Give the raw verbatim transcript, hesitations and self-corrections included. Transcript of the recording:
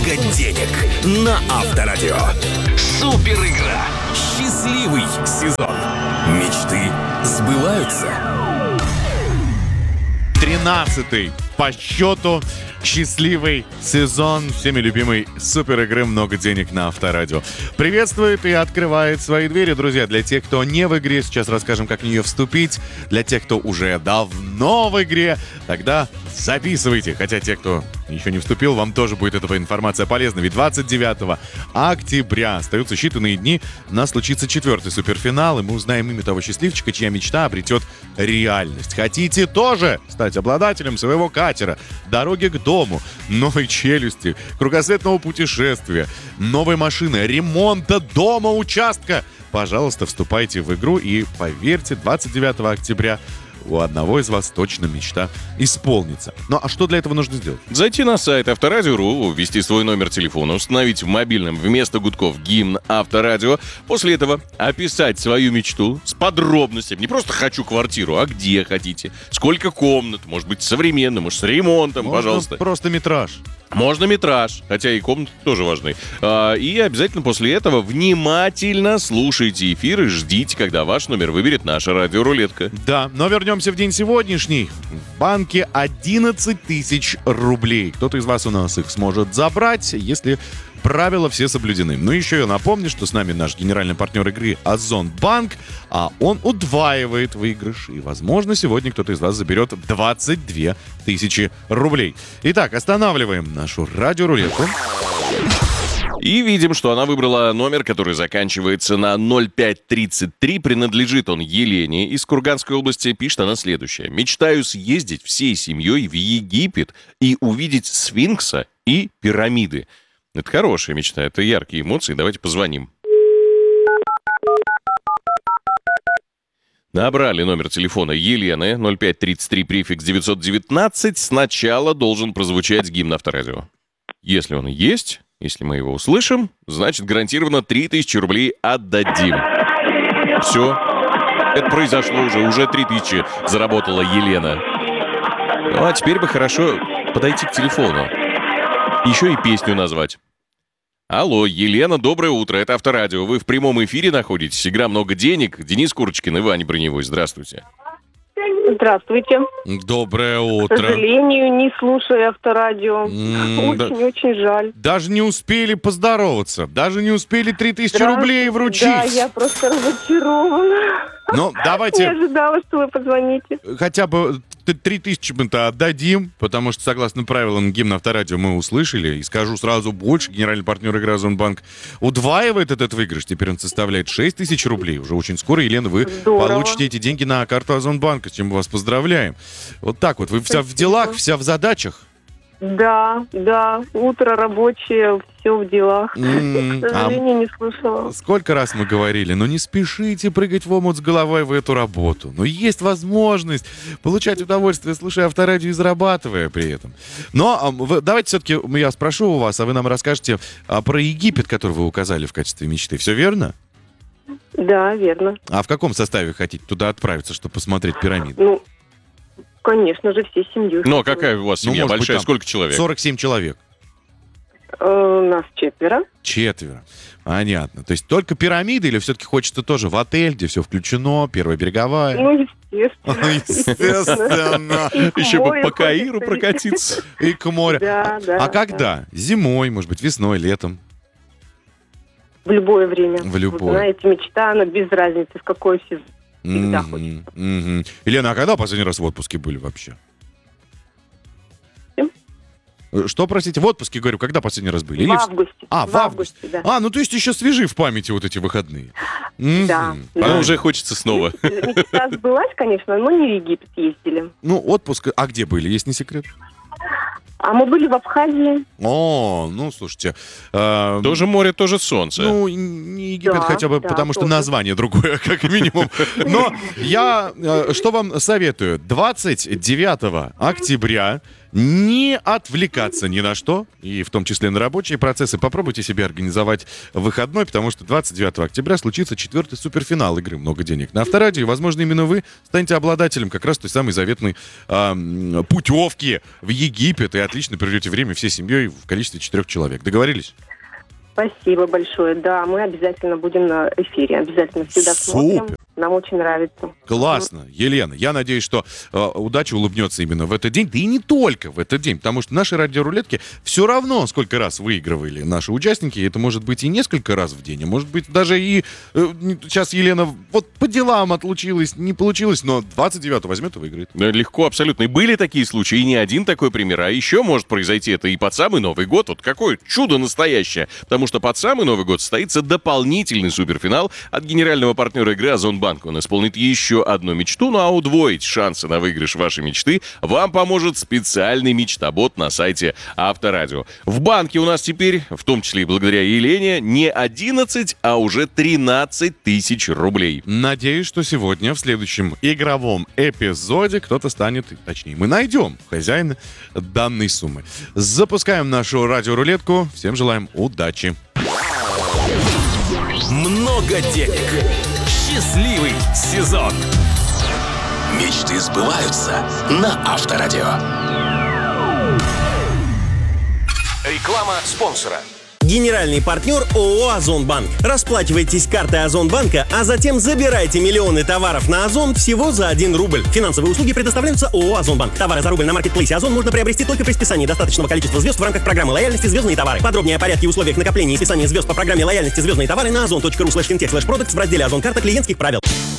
много денег на Авторадио. Супер игра. Счастливый сезон. Мечты сбываются. тринадцатый по счету счастливый сезон всеми любимой супер игры «Много денег» на Авторадио. Приветствует и открывает свои двери, друзья. Для тех, кто не в игре, сейчас расскажем, как в нее вступить. Для тех, кто уже давно в игре, тогда записывайте. Хотя те, кто еще не вступил, вам тоже будет эта информация полезна. Ведь двадцать девятого октября остаются считанные дни, у нас случится четвертый суперфинал, и мы узнаем имя того счастливчика, чья мечта обретет реальность. Хотите тоже стать обладателем своего катера, дороги к дому, новой челюсти, кругосветного путешествия, новой машины, ремонта дома, участка? Пожалуйста, вступайте в игру и поверьте, двадцать девятого октября у одного из вас точно мечта исполнится. Ну а что для этого нужно сделать? Зайти на сайт Авторадио точка ру, ввести свой номер телефона, установить в мобильном вместо гудков гимн Авторадио. После этого описать свою мечту с подробностями. Не просто «хочу квартиру», а где хотите. Сколько комнат, может быть, современным, может, с ремонтом, Можно пожалуйста. Просто метраж. Можно метраж, хотя и комнаты тоже важны. А, и обязательно после этого внимательно слушайте эфир и ждите, когда ваш номер выберет наша радиорулетка. Да, но вернемся в день сегодняшний. В банке одиннадцать тысяч рублей. Кто-то из вас у нас их сможет забрать, если правила все соблюдены. Ну, еще я напомню, что с нами наш генеральный партнер игры Озонбанк, а он удваивает выигрыш. И, возможно, сегодня кто-то из вас заберет двадцать две тысячи рублей. Итак, останавливаем нашу радиорулетку. И видим, что она выбрала номер, который заканчивается на ноль пять тридцать три. Принадлежит он Елене из Курганской области. Пишет она следующее. «Мечтаю съездить всей семьей в Египет и увидеть сфинкса и пирамиды». Это хорошая мечта, это яркие эмоции. Давайте позвоним. Набрали номер телефона Елены, ноль пять тридцать три, префикс девятьсот девятнадцать. Сначала должен прозвучать гимн Авторадио. Если он есть, если мы его услышим, значит гарантированно три тысячи рублей отдадим. Все. Это произошло уже. Уже три тысячи заработала Елена. Ну а теперь бы хорошо подойти к телефону. Еще и песню назвать. Алло, Елена, доброе утро, это Авторадио. Вы в прямом эфире находитесь. Игра «Много денег». Денис Курочкин и Ваня Броневой. Здравствуйте. Здравствуйте. Доброе К утро. сожалению, не слушаю Авторадио. М, да. Очень-очень жаль. Даже не успели поздороваться. Даже не успели три тысячи рублей вручить. Да, я просто разочарована. Ну, Не давайте ожидала, что вы позвоните. хотя бы три тысячи мы-то отдадим, потому что, согласно правилам гимна Авторадио, мы услышали. И скажу сразу больше, генеральный партнер игры Озонбанк удваивает этот выигрыш. Теперь он составляет шесть тысяч рублей. Уже очень скоро, Елена, вы Здорово. получите эти деньги на карту Озонбанка, с чем мы вас поздравляем. Вот так вот. Вы вся в делах, вся в задачах. Да, да, утро рабочее, все в делах. М, К сожалению, не слушала. Сколько раз мы говорили, ну не спешите прыгать в омут с головой в эту работу. Но есть возможность получать удовольствие, слушая Авторадио и зарабатывая при этом. Но а, вы- давайте все-таки я спрошу у вас, а вы нам расскажете а, про Египет, который вы указали в качестве мечты. Все верно? Да, верно. А в каком составе хотите туда отправиться, чтобы посмотреть пирамиды? Ну, конечно же, всей семьей. Но какая у вас Ну, семья может быть, большая? там Сколько человек? сорок семь человек. Э, Нас четверо. Четверо. Понятно. То есть только пирамиды или все-таки хочется тоже в отель, где все включено, первая береговая? Ну, естественно. Естественно. И к Еще бы морю по Каиру хочется прокатиться. И к морю. Да, да. А когда? Зимой, может быть, весной, летом? В любое время. В любое. Вы знаете, мечта, она без разницы, в какой сезон. Всегда Мгм, хочется. мгм. Елена, а когда последний раз в отпуске были вообще? Чем? Э, Что, простите, в отпуске, говорю, когда последний раз были? В Или в- августе. А, в августе. да. А, ну то есть еще свежи в памяти вот эти выходные. Мгм. Да, А да. уже хочется снова. Мечта сбылась, конечно, но не в Египет ездили. Ну, отпуск, а где были, есть не секрет? А мы были в Абхазии. О, ну, слушайте. э, Тоже море, тоже солнце. Ну, не Египет Да, хотя бы, да, потому что тоже. название другое, как минимум. Но я э, что вам советую? двадцать девятого октября не отвлекаться ни на что, и в том числе на рабочие процессы. Попробуйте себе организовать выходной, потому что двадцать девятого октября случится четвертый суперфинал игры «Много денег» на Авторадио. И, возможно, именно вы станете обладателем как раз той самой заветной э, путевки в Египет и отлично проведете время всей семьей в количестве четырех человек. Договорились? Спасибо большое. Да, мы обязательно будем на эфире. Обязательно всегда смотрим. Супер. Нам очень нравится. Классно. Елена, я надеюсь, что э, удача улыбнется именно в этот день, да и не только в этот день, потому что наши радиорулетки все равно сколько раз выигрывали наши участники, это может быть и несколько раз в день, а может быть даже и э, сейчас Елена вот по делам отлучилась, не получилось, но двадцать девятого возьмет и выиграет. Да, легко, абсолютно. И были такие случаи, и не один такой пример, а еще может произойти это и под самый Новый год. Вот какое чудо настоящее, потому что под самый Новый год состоится дополнительный суперфинал от генерального партнера игры «Озон Банк». Он исполнит еще одну мечту, ну а удвоить шансы на выигрыш вашей мечты вам поможет специальный мечтобот на сайте Авторадио. В банке у нас теперь, в том числе и благодаря Елене, не одиннадцать, а уже тринадцать тысяч рублей. Надеюсь, что сегодня в следующем игровом эпизоде кто-то станет, точнее, мы найдем хозяина данной суммы. Запускаем нашу радиорулетку. Всем желаем удачи. Много денег. Счастливый сезон. Мечты сбываются на Авторадио. Реклама спонсора. Генеральный партнер ООО «Озонбанк». Расплачивайтесь картой Озонбанка, а затем забирайте миллионы товаров на Озон всего за один рубль. Финансовые услуги предоставляются ООО «Озонбанк». Товары за рубль на маркетплейсе Озон можно приобрести только при списании достаточного количества звезд в рамках программы лояльности «Звездные товары». Подробнее о порядке и условиях накопления и списания звезд по программе лояльности «Звездные товары» на озон точка ру слэш финтех слэш продактс в разделе «Озон карта клиентских правил».